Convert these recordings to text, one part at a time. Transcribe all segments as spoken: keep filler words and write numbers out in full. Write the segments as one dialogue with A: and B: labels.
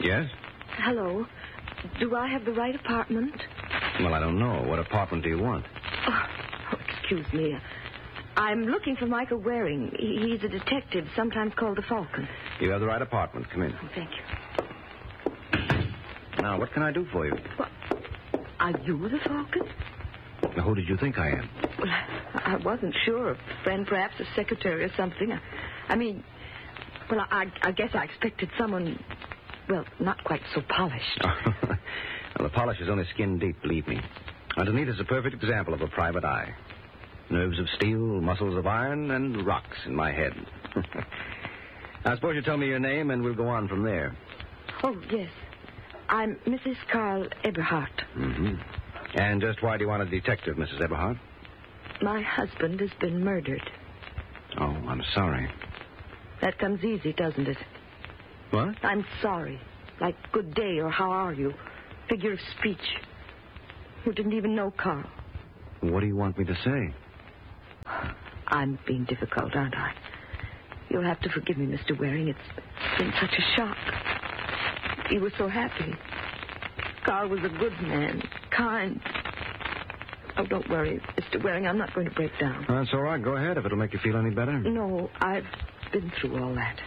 A: Yes?
B: Hello. Do I have the right apartment?
A: Well, I don't know. What apartment do you want?
B: Oh, oh excuse me. I'm looking for Michael Waring. He, he's a detective, sometimes called the Falcon.
A: You have the right apartment. Come in.
B: Oh, thank you.
A: Now, what can I do for you?
B: What? Are you the Falcon?
A: Now, who did you think I am?
B: Well, I wasn't sure. A friend, perhaps a secretary or something. I, I mean, well, I, I guess I expected someone, well, not quite so polished.
A: Well, the polish is only skin deep, believe me. Underneath is a perfect example of a private eye. Nerves of steel, muscles of iron, and rocks in my head. I suppose you tell me your name, and we'll go on from there.
B: Oh, yes. I'm Missus Carl Eberhardt.
A: Mm-hmm. And just why do you want a detective, Missus Eberhardt?
B: My husband has been murdered.
A: Oh, I'm sorry.
B: That comes easy, doesn't it?
A: What?
B: I'm sorry. Like good day or how are you? Figure of speech. You didn't even know Carl.
A: What do you want me to say?
B: I'm being difficult, aren't I? You'll have to forgive me, Mister Waring. It's been such a shock. He was so happy. Carl was a good man, kind. Oh, don't worry, Mister Waring. I'm not going to break down.
A: That's all right. Go ahead if it'll make you feel any better.
B: No, I've been through all that.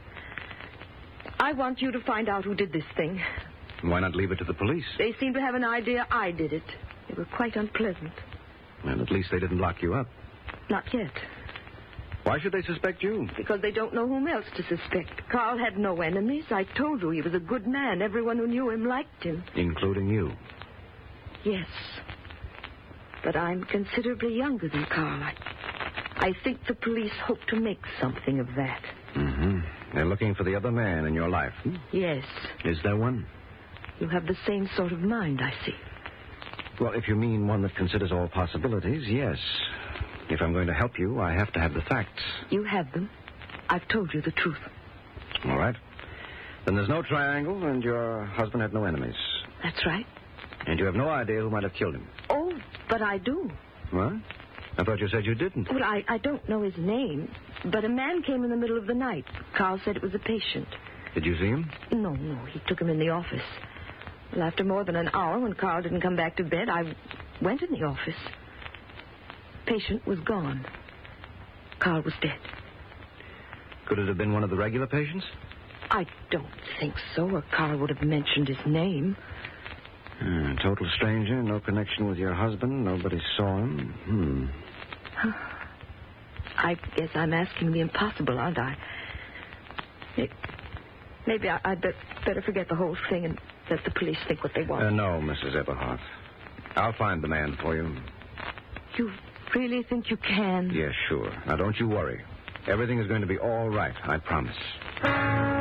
B: I want you to find out who did this thing.
A: Why not leave it to the police?
B: They seem to have an idea I did it. They were quite unpleasant.
A: And at least they didn't lock you up.
B: Not yet.
A: Why should they suspect you?
B: Because they don't know whom else to suspect. Carl had no enemies. I told you he was a good man. Everyone who knew him liked him.
A: Including you?
B: Yes. But I'm considerably younger than Carl. I, I think the police hope to make something of that.
A: Mm-hmm. They're looking for the other man in your life. Hmm?
B: Yes.
A: Is there one?
B: You have the same sort of mind, I see.
A: Well, if you mean one that considers all possibilities, yes. If I'm going to help you, I have to have the facts.
B: You have them. I've told you the truth.
A: All right. Then there's no triangle, and your husband had no enemies.
B: That's right.
A: And you have no idea who might have killed him.
B: Oh, but I do.
A: What? I thought you said you didn't.
B: Well, I, I don't know his name, but a man came in the middle of the night. Carl said it was a patient.
A: Did you see him?
B: No, no, he took him in the office. Well, after more than an hour, when Carl didn't come back to bed, I went in the office. Patient was gone. Carl was dead.
A: Could it have been one of the regular patients?
B: I don't think so, or Carl would have mentioned his name.
A: Uh, total stranger, no connection with your husband, nobody saw him. Hmm.
B: I guess I'm asking the impossible, aren't I? Maybe, maybe I, I'd be- better forget the whole thing and let the police think what they want.
A: Uh, no, Missus Eberhardt. I'll find the man for you.
B: You really think you can?
A: Yes, sure. Now, don't you worry. Everything is going to be all right, I promise.